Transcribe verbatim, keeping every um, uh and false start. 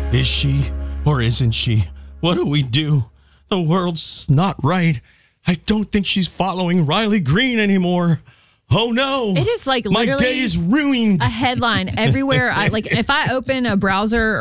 Is she or isn't she? What do we do? The world's not right. I don't think she's following Riley Green anymore. Oh no! It is like my literally day is ruined. A headline everywhere. I like if I open a browser